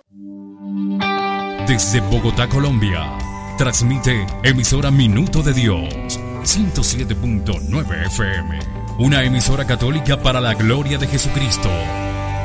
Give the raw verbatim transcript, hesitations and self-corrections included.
Desde Bogotá, Colombia, transmite emisora Minuto de Dios, ciento siete punto nueve F M, una emisora católica para la gloria de Jesucristo.